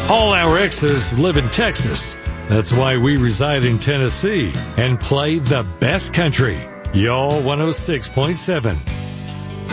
All our exes live in Texas. That's why we reside in Tennessee and play the best country. Y'all 106.7